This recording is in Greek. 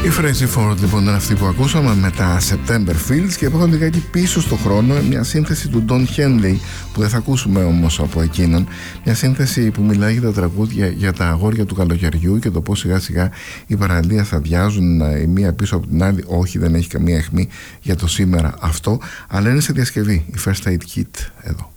Η Frenzy Ford λοιπόν ήταν αυτή που ακούσαμε με τα September Fields, και πάμε λιγάκι πίσω στο χρόνο, μια σύνθεση του Don Henley που δεν θα ακούσουμε όμως από εκείνον, μια σύνθεση που μιλάει για τα τραγούδια για τα αγόρια του καλοκαιριού και το πως σιγά σιγά οι παραλίες θα αδειάζουν η μία πίσω από την άλλη. Όχι, δεν έχει καμία αιχμή για το σήμερα αυτό, αλλά είναι σε διασκευή, η First Aid Kit εδώ.